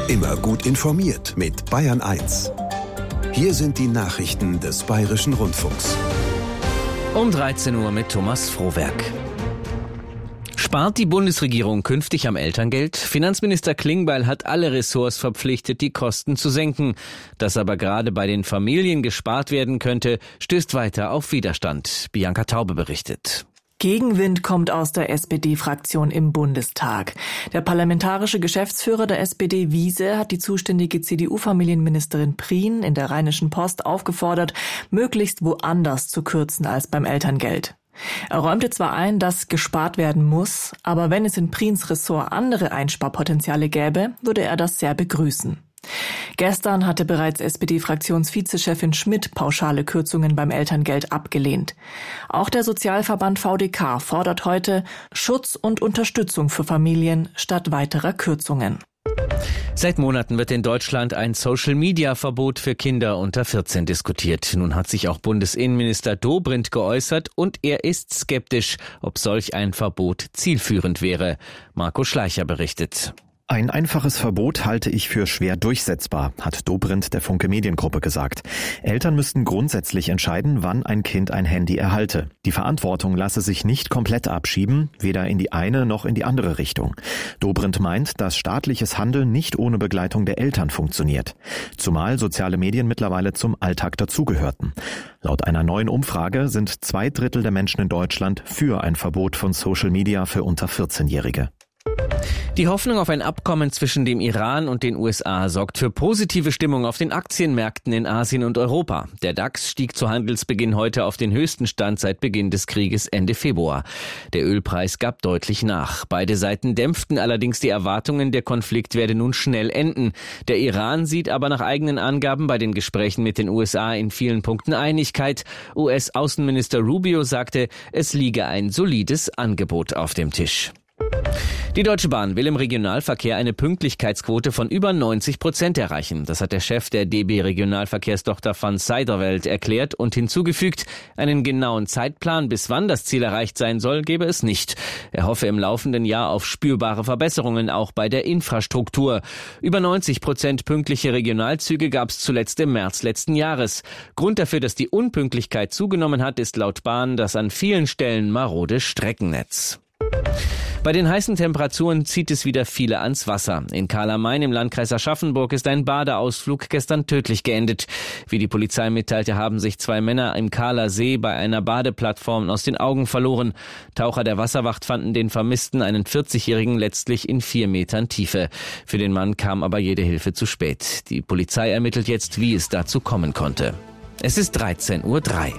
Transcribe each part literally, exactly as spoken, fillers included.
Immer gut informiert mit Bayern eins. Hier sind die Nachrichten des Bayerischen Rundfunks. Um dreizehn Uhr mit Thomas Frohwerk. Spart die Bundesregierung künftig am Elterngeld? Finanzminister Klingbeil hat alle Ressorts verpflichtet, die Kosten zu senken. Dass aber gerade bei den Familien gespart werden könnte, stößt weiter auf Widerstand. Bianca Taube berichtet. Gegenwind kommt aus der S P D-Fraktion im Bundestag. Der parlamentarische Geschäftsführer der S P D, Wiese, hat die zuständige C D U-Familienministerin Prien in der Rheinischen Post aufgefordert, möglichst woanders zu kürzen als beim Elterngeld. Er räumte zwar ein, dass gespart werden muss, aber wenn es in Priens Ressort andere Einsparpotenziale gäbe, würde er das sehr begrüßen. Gestern hatte bereits S P D-Fraktionsvizechefin Schmidt pauschale Kürzungen beim Elterngeld abgelehnt. Auch der Sozialverband V D K fordert heute Schutz und Unterstützung für Familien statt weiterer Kürzungen. Seit Monaten wird in Deutschland ein Social-Media-Verbot für Kinder unter vierzehn diskutiert. Nun hat sich auch Bundesinnenminister Dobrindt geäußert und er ist skeptisch, ob solch ein Verbot zielführend wäre. Marco Schleicher berichtet. Ein einfaches Verbot halte ich für schwer durchsetzbar, hat Dobrindt der Funke Mediengruppe gesagt. Eltern müssten grundsätzlich entscheiden, wann ein Kind ein Handy erhalte. Die Verantwortung lasse sich nicht komplett abschieben, weder in die eine noch in die andere Richtung. Dobrindt meint, dass staatliches Handeln nicht ohne Begleitung der Eltern funktioniert. Zumal soziale Medien mittlerweile zum Alltag dazugehörten. Laut einer neuen Umfrage sind zwei Drittel der Menschen in Deutschland für ein Verbot von Social Media für unter vierzehnjährige. Die Hoffnung auf ein Abkommen zwischen dem Iran und den U S A sorgt für positive Stimmung auf den Aktienmärkten in Asien und Europa. Der DAX stieg zu Handelsbeginn heute auf den höchsten Stand seit Beginn des Krieges Ende Februar. Der Ölpreis gab deutlich nach. Beide Seiten dämpften allerdings die Erwartungen, der Konflikt werde nun schnell enden. Der Iran sieht aber nach eigenen Angaben bei den Gesprächen mit den U S A in vielen Punkten Einigkeit. U S-Außenminister Rubio sagte, es liege ein solides Angebot auf dem Tisch. Die Deutsche Bahn will im Regionalverkehr eine Pünktlichkeitsquote von über neunzig Prozent erreichen. Das hat der Chef der D B Regionalverkehrstochter van Zijderveld erklärt und hinzugefügt, einen genauen Zeitplan, bis wann das Ziel erreicht sein soll, gebe es nicht. Er hoffe im laufenden Jahr auf spürbare Verbesserungen, auch bei der Infrastruktur. Über neunzig Prozent pünktliche Regionalzüge gab es zuletzt im März letzten Jahres. Grund dafür, dass die Unpünktlichkeit zugenommen hat, ist laut Bahn das an vielen Stellen marode Streckennetz. Bei den heißen Temperaturen zieht es wieder viele ans Wasser. In Karl am Main im Landkreis Aschaffenburg ist ein Badeausflug gestern tödlich geendet. Wie die Polizei mitteilte, haben sich zwei Männer im Kahler See bei einer Badeplattform aus den Augen verloren. Taucher der Wasserwacht fanden den Vermissten, einen vierzigjährigen, letztlich in vier Metern Tiefe. Für den Mann kam aber jede Hilfe zu spät. Die Polizei ermittelt jetzt, wie es dazu kommen konnte. Es ist dreizehn Uhr drei.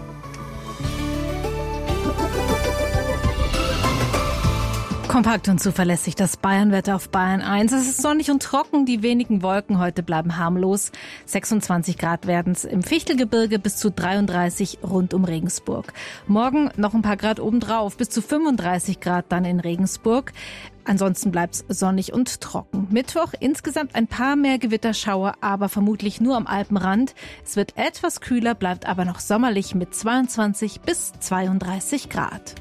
Kompakt und zuverlässig das Bayernwetter auf Bayern eins. Es ist sonnig und trocken, die wenigen Wolken heute bleiben harmlos. sechsundzwanzig Grad werden es im Fichtelgebirge, bis zu dreiunddreißig rund um Regensburg. Morgen noch ein paar Grad obendrauf, bis zu fünfunddreißig Grad dann in Regensburg. Ansonsten bleibt's sonnig und trocken. Mittwoch insgesamt ein paar mehr Gewitterschauer, aber vermutlich nur am Alpenrand. Es wird etwas kühler, bleibt aber noch sommerlich mit zweiundzwanzig bis zweiunddreißig Grad.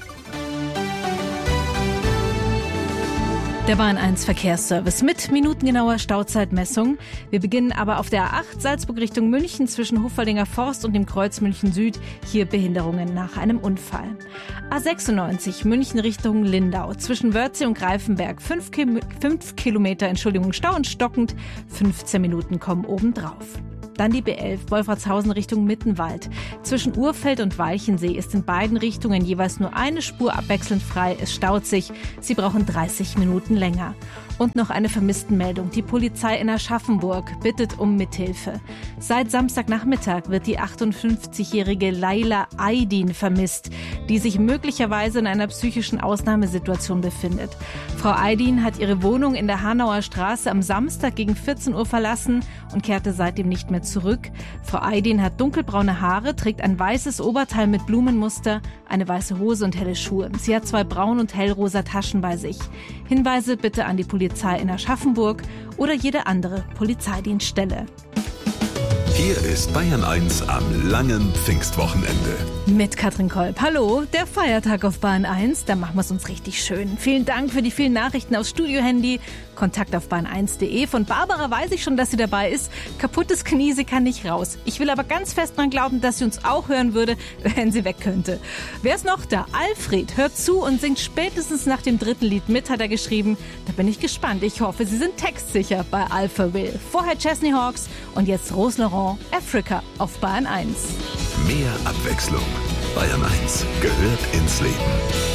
Der Bayern eins Verkehrsservice mit minutengenauer Stauzeitmessung. Wir beginnen aber auf der A acht Salzburg Richtung München zwischen Hufvaldinger Forst und dem Kreuz München Süd. Hier Behinderungen nach einem Unfall. A sechsundneunzig München Richtung Lindau zwischen Wörthsee und Greifenberg. Fünf, Kim- fünf Kilometer Entschuldigung, Stau und stockend. fünfzehn Minuten kommen obendrauf. Dann die B elf Wolfratshausen Richtung Mittenwald. Zwischen Urfeld und Walchensee ist in beiden Richtungen jeweils nur eine Spur abwechselnd frei. Es staut sich. Sie brauchen dreißig Minuten länger. Und noch eine Vermisstenmeldung. Die Polizei in Aschaffenburg bittet um Mithilfe. Seit Samstagnachmittag wird die achtundfünfzigjährige Laila Aydin vermisst, die sich möglicherweise in einer psychischen Ausnahmesituation befindet. Frau Aydin hat ihre Wohnung in der Hanauer Straße am Samstag gegen vierzehn Uhr verlassen und kehrte seitdem nicht mehr zurück. Frau Aydin hat dunkelbraune Haare, trägt ein weißes Oberteil mit Blumenmuster, eine weiße Hose und helle Schuhe. Sie hat zwei braun- und hellrosa Taschen bei sich. Hinweise bitte an die Polizei in Aschaffenburg oder jede andere Polizeidienststelle. Hier ist Bayern eins am langen Pfingstwochenende. Mit Katrin Kolb. Hallo, der Feiertag auf Bayern eins, da machen wir es uns richtig schön. Vielen Dank für die vielen Nachrichten aufs Studio-Handy. Kontakt auf bayern eins punkt de. Von Barbara weiß ich schon, dass sie dabei ist. Kaputtes Knie, sie kann nicht raus. Ich will aber ganz fest dran glauben, dass sie uns auch hören würde, wenn sie weg könnte. Wer ist noch da? Alfred hört zu und singt spätestens nach dem dritten Lied mit, hat er geschrieben. Da bin ich gespannt. Ich hoffe, Sie sind textsicher bei Alpha Will. Vorher Chesney Hawks und jetzt Rose Laurent, Africa auf Bayern eins. Mehr Abwechslung. Bayern eins gehört ins Leben.